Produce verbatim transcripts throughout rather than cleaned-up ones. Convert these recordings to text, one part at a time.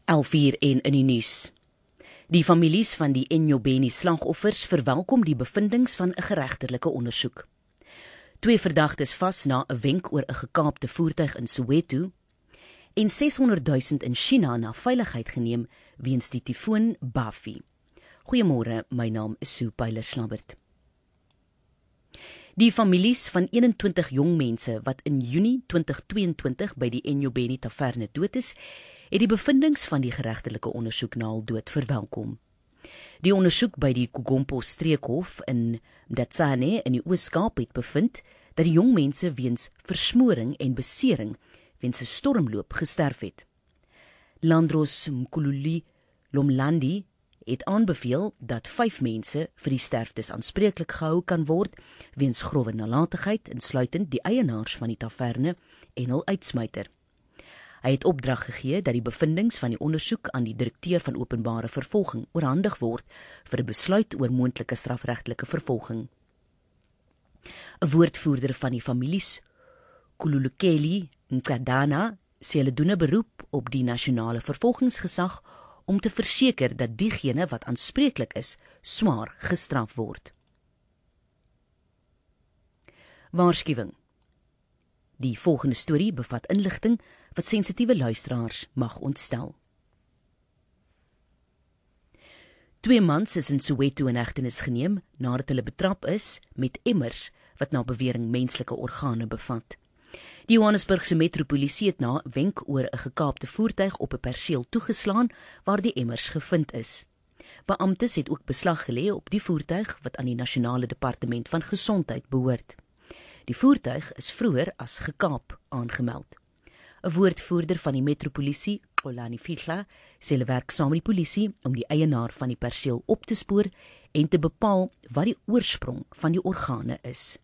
elf uur en in die nuus. Die families van die Enyobeni slagoffers verwelkom die bevindings van 'n geregtelike ondersoek. Twee verdagtes vas na 'n wenk oor 'n gekaapte voertuig in Soweto en seshonderd duisend in China na veiligheid geneem weens die tifoon Bafi. Goeiemôre, my naam is Sue Pyler-Slabbert. Die families van eenentwintig jong mense wat in Junie twintig tweeëntwintig by die Enyobeni Taverne dood is, het die bevindings van die geregtelike ondersoek na hul dood verwelkom. Die ondersoek by die Kugompo Streekhof in Mdatsane in die Oos-Kaap het bevind dat die jong mense weens versmoring en besering weens 'n stormloop gesterf het. Landros Mkhululi Lomlandi het aanbeveel dat vyf mense vir die sterftes aanspreeklik gehou kan word weens grove nalatigheid, insluitend die eienaars van die taverne en hul uitsmyter. Hy het opdrag gegee dat die bevindings van die ondersoek aan die direkteur van openbare vervolging oorhandig word vir 'n besluit oor moontlike strafregtelike vervolging. 'n Woordvoerder van die families, Kululukeli Nkadana, sê hulle doen 'n beroep op die nasionale vervolgingsgesag om te verseker dat diegene wat aanspreeklik is, swaar gestraf word. Waarskuwing. Die volgende storie bevat inligting wat sensitiewe luisteraars mag ontstel. Twee mans is in Soweto in hegtenis geneem nadat hulle betrap is met emmers wat na bewering menslike organe bevat. Die Johannesburgse metropolisie het na wenk oor 'n gekaapte voertuig op 'n perseel toegeslaan waar die emmers gevind is. Beamptes het ook beslag gelê op die voertuig wat aan die Nasionale Departement van Gesondheid behoort. Die voertuig is vroeër as gekaap aangemeld. 'n Woordvoerder van die metropolisie, Xolani Fihla, sê hulle werk saam met die polisie om die eienaar van die perseel op te spoor en te bepaal wat die oorsprong van die organe is.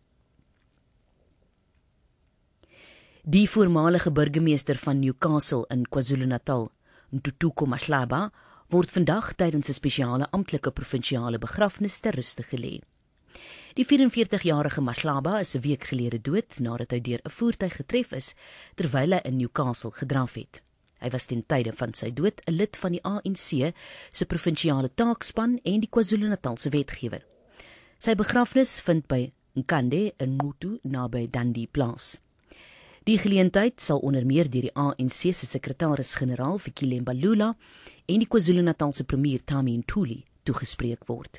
Die voormalige burgemeester van Newcastle in KwaZulu-Natal, Ntutuko Mahlaba, word vandag tydens 'n spesiale amptelike provinsiale begrafnis ter ruste gelê. Die vyf en veertig-jarige Mahlaba is 'n week gelede dood nadat hy deur 'n voertuig getref is terwyl hy in Newcastle gedraf het. Hy was ten tye van sy dood 'n lid van die A N C se provinsiale taakspan en die KwaZulu-Natalse wetgewer. Sy begrafnis vind by Nkande in Mutu naby Dundee plaas. Die geleentheid sal onder meer deur die A N C se sekretaris-generaal Fikile Mbalula en die KwaZulu-Natalse premier Tami Ntuli toegespreek word.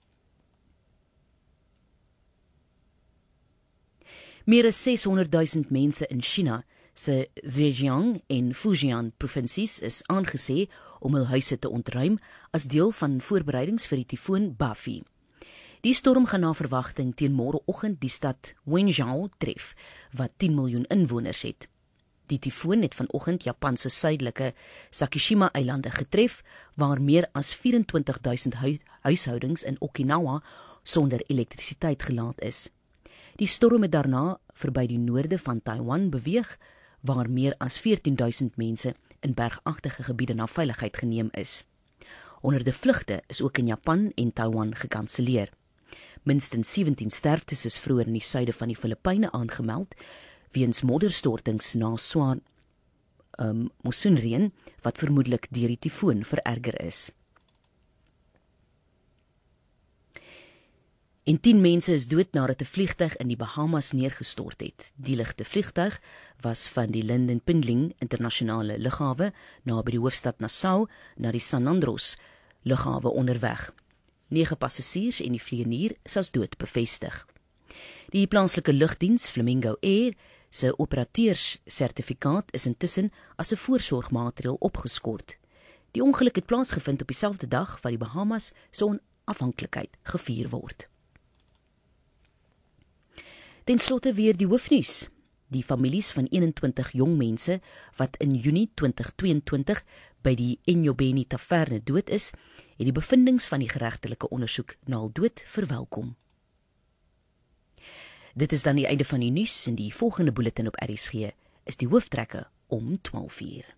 Meer as seshonderd duisend mense in China se Zhejiang en Fujian provinsies is aangesê om hul huise te ontruim as deel van voorbereidings vir die tifoon Bafi. Die storm gaan na verwagting teen môreoggend die stad Wenzhou tref, wat tien miljoen inwoners het. Die tifoon het vanoggend Japan se suidelike Sakishima-eilande getref, waar meer as vyf-en-twintig duisend hu huishoudings in Okinawa sonder elektrisiteit gelaat is. Die storm het daarna verby die noorde van Taiwan beweeg, waar meer as veertien duisend mense in bergagtige gebiede na veiligheid geneem is. Honderde vlugte is ook in Japan en Taiwan gekanselleer. Minstens sewentien sterftes is vroeër in die suide van die Filippyne aangemeld, weens modderstortings na swaar um, monsoonreën wat vermoedelik deur die tifoon vererger is. En tien mense is dood nadat 'n vliegtuig in die Bahamas neergestort het. Die ligte vliegtuig was van die Lynden Pindling internasionale lughawe naby die hoofstad Nassau na die San Andros lughawe onderweg. Nege passasiers en die vlieënier is as dood bevestig. Die plaaslike lugdiens Flamingo Air se operateurssertifikaat is intussen as 'n voorsorgmaatreël opgeskort. Die ongeluk het plaasgevind op dieselfde dag wat die Bahamas se onafhanklikheid gevier word. Ten slotte weer die hoofnuus. Die families van eenentwintig jong mense wat in Junie twintig tweeëntwintig by die Enyobeni Taverne dood is, het die bevindings van die geregtelike ondersoek na hul dood verwelkom. Dit is dan die einde van die nuus en die volgende bulletin op R S G is die hooftrekke om twaalf uur.